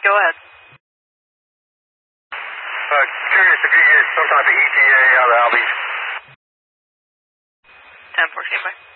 Go ahead. Curious if you get some type of ETA out of Albies. 10-4, stand by.